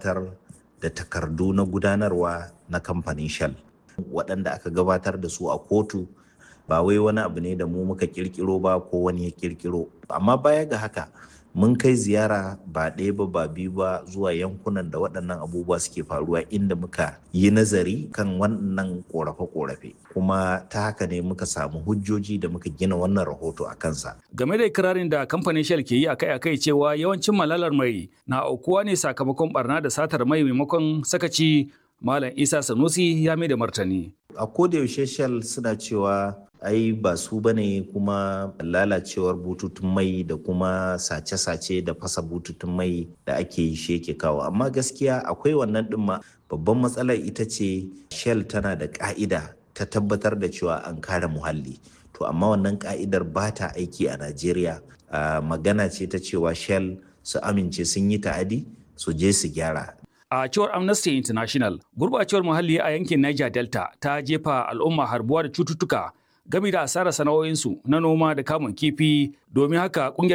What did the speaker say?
gabatar da takardu na gudanarwa na kamfanin Shell waɗanda aka gabatar da su a kotu. Ba wai wani abu ne da mu muka kirkiro ba ko wani ya kirkiro. Amma baya ga haka mun kai ziyara ba ɗaya ba ba biyu ba zuwa yankunan da waɗannan abubuwa suke faruwa, inda muka yi nazari kan wannan ƙorafe-ƙorafe, kuma ta haka ne muka samu hujjoji da muka gina wannan rahoto a kansa. Game da ikirarin da kamfanin Shell ke yi akai-akai cewa yawancin malalar mai na aukuwa ne sakamakon barna da satar mai maimakon sakaci, Malam Isa Sanusi ya mai da martani. A kodayaushe Shell suna cewa ai ba su bane, kuma lalacewar bututun mai da kuma sace-sace da fasa bututun mai da ake yi shi yake kawo. Amma gaskiya akwai wannan ɗin ma. Babban matsalar ita ce Shell tana da ƙa'ida ta tabbatar da cewa an kare muhalli. To amma wannan ƙa'idar ba ta aiki a Najeriya. Magana ce ta cewa Shell su amince sun yi ta'adi su je su gyara. A cewar Amnesty International, gurbacewar muhalli a yankin Niger Delta ta jefa al'umma harbuwa da cututtuka game da asarar sana'o'insu na noma da kamun kifi. Domin haka ƙungiyar